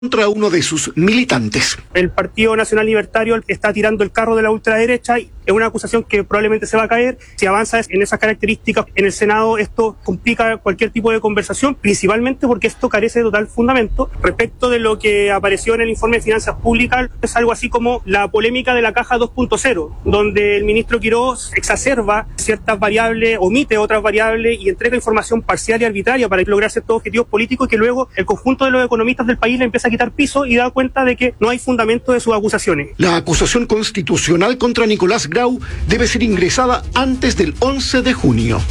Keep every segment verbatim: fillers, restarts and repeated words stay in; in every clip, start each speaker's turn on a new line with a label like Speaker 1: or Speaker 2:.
Speaker 1: contra uno de sus militantes.
Speaker 2: El Partido Nacional Libertario está tirando el carro de la ultraderecha y es una acusación que probablemente se va a caer. Si avanza en esas características en el Senado, esto complica cualquier tipo de conversación, principalmente porque esto carece de total fundamento. Respecto de lo que apareció en el informe de Finanzas Públicas, es algo así como la polémica de la caja dos punto cero, donde el ministro Quirós exacerba ciertas variables, omite otras variables y entrega información parcial y arbitraria para lograr ciertos objetivos políticos que luego el conjunto de los economistas del país le empieza a quitar piso y da cuenta de que no hay fundamento de sus acusaciones.
Speaker 1: La acusación constitucional contra Nicolás Grau debe ser ingresada antes del once de junio.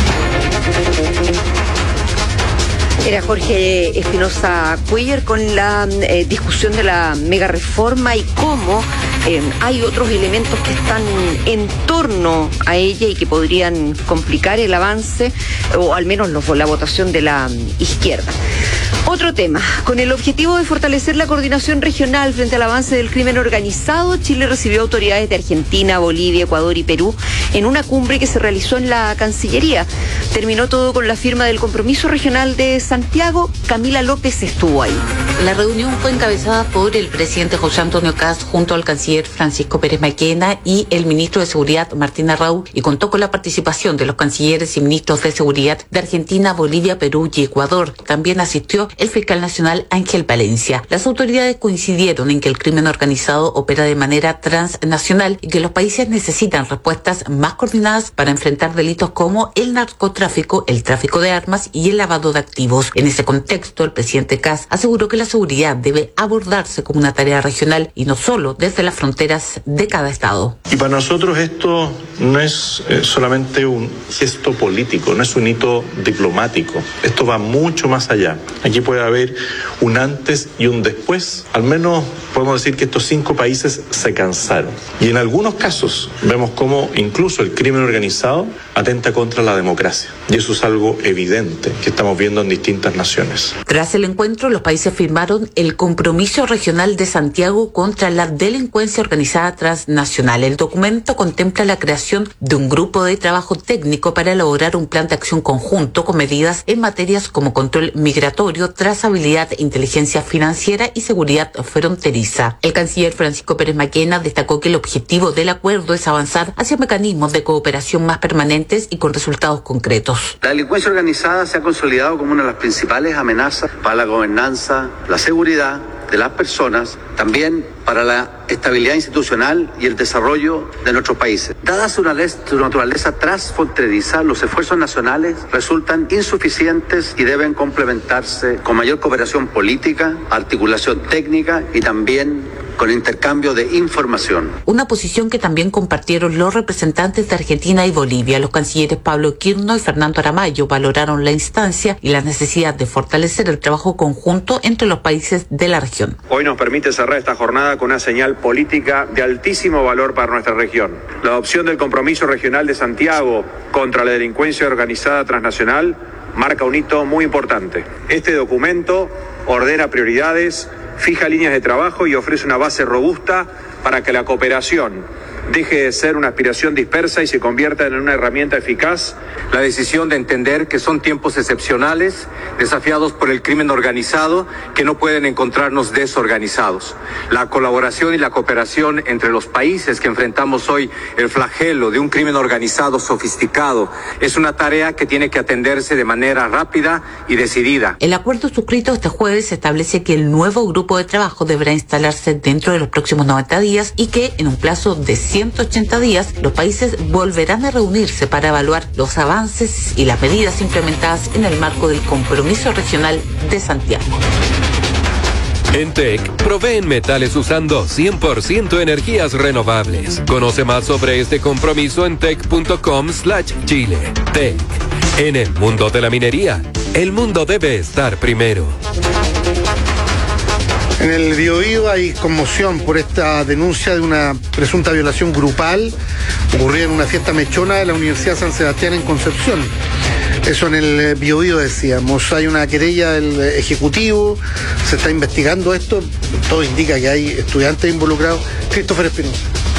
Speaker 3: Era Jorge Espinosa Cuellar con la eh, discusión de la mega reforma y cómo eh, hay otros elementos que están en torno a ella y que podrían complicar el avance o al menos los, la votación de la izquierda. Otro tema, con el objetivo de fortalecer la coordinación regional frente al avance del crimen organizado, Chile recibió autoridades de Argentina, Bolivia, Ecuador y Perú en una cumbre que se realizó en la Cancillería. Terminó todo con la firma del Compromiso Regional de Santiago. Camila López estuvo ahí.
Speaker 4: La reunión fue encabezada por el presidente José Antonio Kast junto al canciller Francisco Pérez Maquena y el ministro de Seguridad Martín Arrau y contó con la participación de los cancilleres y ministros de Seguridad de Argentina, Bolivia, Perú y Ecuador. También asistió el fiscal nacional Ángel Valencia. Las autoridades coincidieron en que el crimen organizado opera de manera transnacional y que los países necesitan respuestas más coordinadas para enfrentar delitos como el narcotráfico, el tráfico de armas y el lavado de activos. En ese contexto, el presidente Kast aseguró que la seguridad debe abordarse como una tarea regional y no solo desde las fronteras de cada estado.
Speaker 5: Y para nosotros esto no es eh, solamente un gesto político, no es un hito diplomático. Esto va mucho más allá. Aquí puede haber un antes y un después. Al menos podemos decir que estos cinco países se cansaron. Y en algunos casos vemos cómo incluso el crimen organizado atenta contra la democracia. Y eso es algo evidente que estamos viendo en distintas naciones.
Speaker 4: Tras el encuentro, los países firmaron el Compromiso Regional de Santiago contra la Delincuencia Organizada Transnacional. El documento contempla la creación de un grupo de trabajo técnico para elaborar un plan de acción conjunto con medidas en materias como control migratorio, trazabilidad, inteligencia financiera y seguridad fronteriza. El canciller Francisco Pérez Maquena destacó que el objetivo del acuerdo es avanzar hacia mecanismos de cooperación más permanentes y con resultados concretos.
Speaker 6: La delincuencia organizada se ha consolidado como una de las principales amenazas para la gobernanza, la seguridad de las personas, también para la estabilidad institucional y el desarrollo de nuestros países. Dada su naturaleza transfronteriza, los esfuerzos nacionales resultan insuficientes y deben complementarse con mayor cooperación política, articulación técnica y también con intercambio de información.
Speaker 4: Una posición que también compartieron los representantes de Argentina y Bolivia. Los cancilleres Pablo Quirno y Fernando Aramayo valoraron la instancia y la necesidad de fortalecer el trabajo conjunto entre los países de la región.
Speaker 7: Hoy nos permite cerrar esta jornada con una señal política de altísimo valor para nuestra región. La adopción del Compromiso Regional de Santiago contra la delincuencia organizada transnacional marca un hito muy importante. Este documento ordena prioridades, fija líneas de trabajo y ofrece una base robusta para que la cooperación deje de ser una aspiración dispersa y se convierta en una herramienta eficaz.
Speaker 8: La decisión de entender que son tiempos excepcionales, desafiados por el crimen organizado, que no pueden encontrarnos desorganizados. La colaboración y la cooperación entre los países que enfrentamos hoy el flagelo de un crimen organizado sofisticado es una tarea que tiene que atenderse de manera rápida y decidida.
Speaker 4: El acuerdo suscrito este jueves establece que el nuevo grupo de trabajo deberá instalarse dentro de los próximos noventa días y que en un plazo de ciento ochenta días los países volverán a reunirse para evaluar los avances y las medidas implementadas en el marco del Compromiso Regional de Santiago.
Speaker 9: En T E C proveen metales usando cien por ciento energías renovables. Conoce más sobre este compromiso en tec punto com slash chile. T E C. En el mundo de la minería, el mundo debe estar primero.
Speaker 10: En el Biobío hay conmoción por esta denuncia de una presunta violación grupal ocurrida en una fiesta mechona de la Universidad San Sebastián en Concepción. Eso en el Biobío decíamos. Hay una querella del Ejecutivo, se está investigando esto, todo indica que hay estudiantes involucrados. Christopher Espinosa.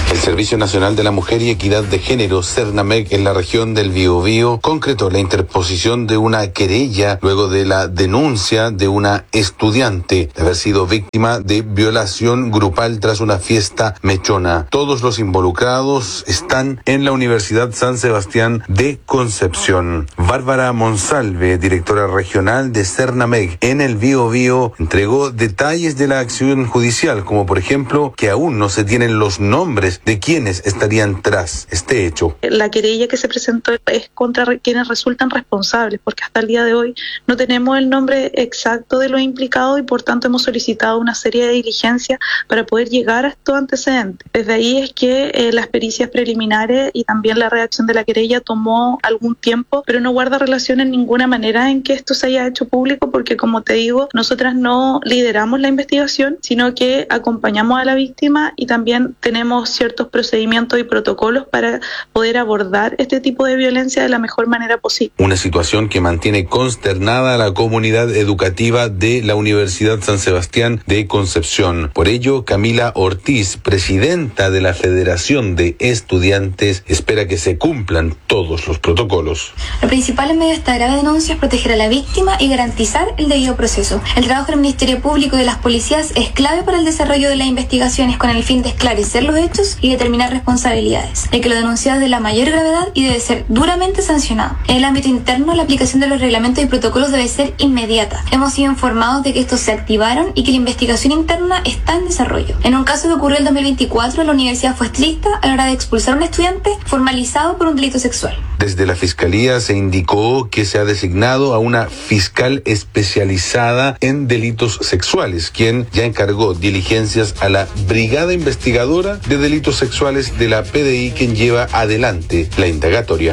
Speaker 11: El Servicio Nacional de la Mujer y Equidad de Género, Cernamec, en la región del Biobío, concretó la interposición de una querella luego de la denuncia de una estudiante de haber sido víctima de violación grupal tras una fiesta mechona. Todos los involucrados están en la Universidad San Sebastián de Concepción. Bárbara Monsalve, directora regional de Cernamec en el Biobío, entregó detalles de la acción judicial, como por ejemplo que aún no se tienen los nombres de quienes estarían tras este hecho.
Speaker 12: La querella que se presentó es contra quienes resultan responsables, porque hasta el día de hoy no tenemos el nombre exacto de los implicados y por tanto hemos solicitado una serie de diligencias para poder llegar a estos antecedentes. Desde ahí es que eh, las pericias preliminares y también la redacción de la querella tomó algún tiempo, pero no guarda relación en ninguna manera en que esto se haya hecho público, porque como te digo, nosotras no lideramos la investigación, sino que acompañamos a la víctima y también tenemos ciertos procedimientos y protocolos para poder abordar este tipo de violencia de la mejor manera posible.
Speaker 11: Una situación que mantiene consternada a la comunidad educativa de la Universidad San Sebastián de Concepción. Por ello, Camila Ortiz, presidenta de la Federación de Estudiantes, espera que se cumplan todos los protocolos.
Speaker 13: Lo principal en medio de esta grave denuncia es proteger a la víctima y garantizar el debido proceso. El trabajo del Ministerio Público y de las policías es clave para el desarrollo de las investigaciones con el fin de esclarecer los hechos y determinar responsabilidades, ya que lo denunciado es de la mayor gravedad y debe ser duramente sancionado. En el ámbito interno, la aplicación de los reglamentos y protocolos debe ser inmediata. Hemos sido informados de que estos se activaron y que la investigación interna está en desarrollo. En un caso que ocurrió en dos mil veinticuatro, la universidad fue estricta a la hora de expulsar a un estudiante formalizado por un delito sexual.
Speaker 11: Desde la Fiscalía se indicó que se ha designado a una fiscal especializada en delitos sexuales, quien ya encargó diligencias a la Brigada Investigadora de Delitos Sexuales de la P D I, quien lleva adelante la indagatoria.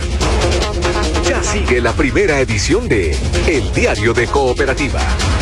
Speaker 14: Ya sigue la primera edición de El Diario de Cooperativa.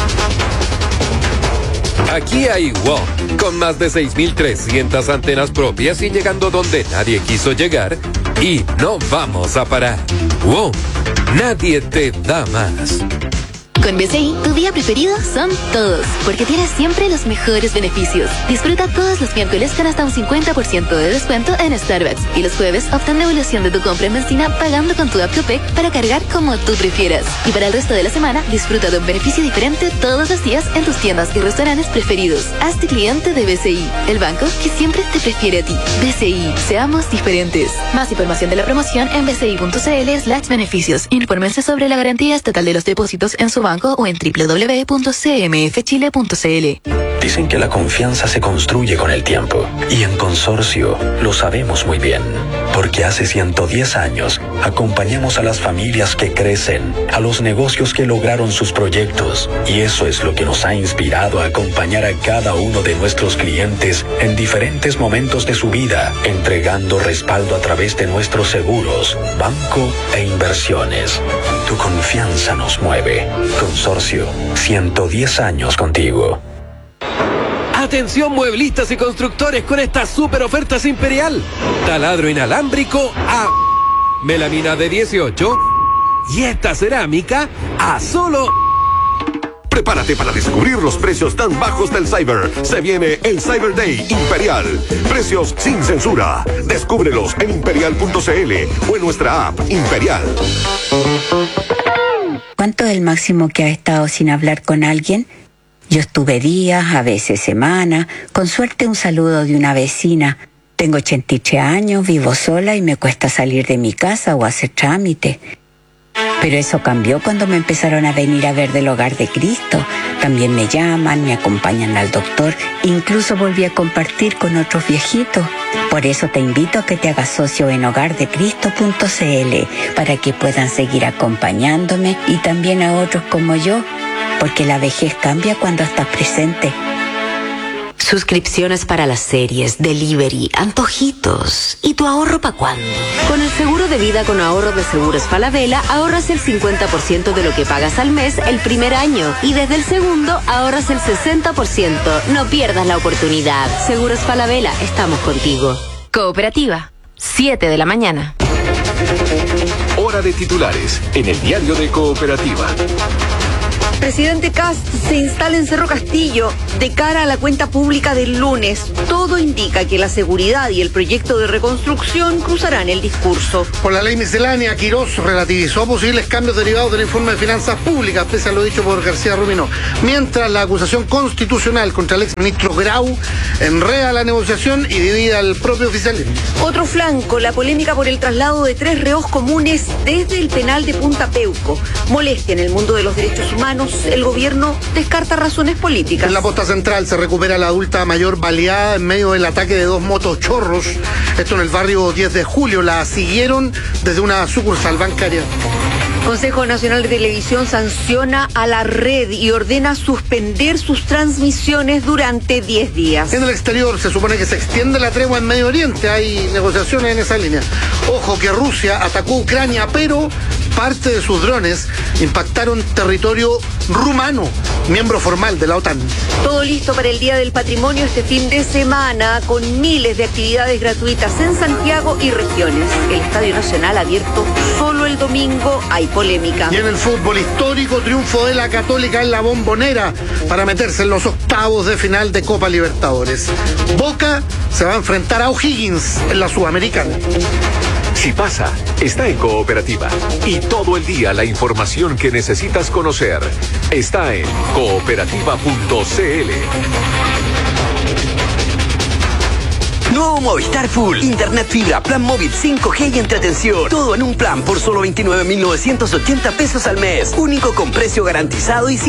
Speaker 9: Aquí hay WOM, con más de seis mil trescientas antenas propias y llegando donde nadie quiso llegar, y no vamos a parar. WOM, nadie te da más.
Speaker 15: Con B C I, tu día preferido son todos, porque tienes siempre los mejores beneficios. Disfruta todos los miércoles con hasta un cincuenta por ciento de descuento en Starbucks y los jueves obtén devolución de tu compra en benzina pagando con tu app Copec para cargar como tú prefieras. Y para el resto de la semana, disfruta de un beneficio diferente todos los días en tus tiendas y restaurantes preferidos. Hazte cliente de B C I, el banco que siempre te prefiere a ti. B C I, seamos diferentes. Más información de la promoción en bci.cl slash beneficios. Infórmense sobre la garantía estatal de los depósitos en su banco o en doble u doble u doble u punto c m f chile punto c l.
Speaker 16: Dicen que la confianza se construye con el tiempo, y en Consorcio lo sabemos muy bien, porque hace ciento diez años acompañamos a las familias que crecen, a los negocios que lograron sus proyectos, y eso es lo que nos ha inspirado a acompañar a cada uno de nuestros clientes en diferentes momentos de su vida, entregando respaldo a través de nuestros seguros, banco e inversiones. Tu confianza nos mueve. Consorcio, ciento diez años contigo.
Speaker 9: Atención mueblistas y constructores con estas super ofertas Imperial. Taladro inalámbrico a melamina de dieciocho y esta cerámica a solo...
Speaker 14: Prepárate para descubrir los precios tan bajos del Cyber. Se viene el Cyber Day Imperial. Precios sin censura. Descúbrelos en imperial punto c l o en nuestra app Imperial.
Speaker 17: ¿Cuánto es el máximo que has estado sin hablar con alguien? Yo estuve días, a veces semanas, con suerte un saludo de una vecina. Tengo ochenta y tres años, vivo sola y me cuesta salir de mi casa o hacer trámite. Pero eso cambió cuando me empezaron a venir a ver del Hogar de Cristo. También me llaman, me acompañan al doctor, incluso volví a compartir con otros viejitos. Por eso te invito a que te hagas socio en hogar de cristo punto c l para que puedan seguir acompañándome y también a otros como yo, porque la vejez cambia cuando estás presente.
Speaker 18: Suscripciones para las series, delivery, antojitos. ¿Y tu ahorro para cuándo? Con el seguro de vida con ahorro de Seguros Falabella ahorras el cincuenta por ciento de lo que pagas al mes el primer año y desde el segundo ahorras el sesenta por ciento. No pierdas la oportunidad. Seguros Falabella, estamos contigo. Cooperativa, siete de la mañana.
Speaker 14: Hora de titulares en el Diario de Cooperativa.
Speaker 3: Presidente Kast se instala en Cerro Castillo de cara a la cuenta pública del lunes. Todo indica que la seguridad y el proyecto de reconstrucción cruzarán el discurso.
Speaker 10: Por la ley miscelánea, Quirós relativizó posibles cambios derivados del informe de finanzas públicas, pese a lo dicho por García Ruminó. Mientras la acusación constitucional contra el exministro Grau enreda la negociación y divide al propio oficialismo.
Speaker 3: Otro flanco, la polémica por el traslado de tres reos comunes desde el penal de Punta Peuco. Molestia en el mundo de los derechos humanos. El gobierno descarta razones políticas.
Speaker 10: En la posta central se recupera la adulta mayor baleada en medio del ataque de dos motos chorros. Esto en el barrio diez de julio. La siguieron desde una sucursal bancaria.
Speaker 3: Consejo Nacional de Televisión sanciona a la red y ordena suspender sus transmisiones durante diez días.
Speaker 10: En el exterior se supone que se extiende la tregua en Medio Oriente. Hay negociaciones en esa línea. Ojo que Rusia atacó Ucrania, pero parte de sus drones impactaron territorio rumano, miembro formal de la OTAN.
Speaker 3: Todo listo para el Día del Patrimonio este fin de semana, con miles de actividades gratuitas en Santiago y regiones. El Estadio Nacional abierto solo el domingo. Hay polémica.
Speaker 10: Y en el fútbol histórico, triunfo de la Católica en la Bombonera para meterse en los octavos de final de Copa Libertadores. Boca se va a enfrentar a O'Higgins en la Sudamericana.
Speaker 14: Si pasa, está en Cooperativa. Y todo el día la información que necesitas conocer está en cooperativa punto c l.
Speaker 19: Nuevo Movistar Full. Internet fibra, plan móvil cinco G y entretención. Todo en un plan por solo veintinueve mil novecientos ochenta pesos al mes. Único con precio garantizado y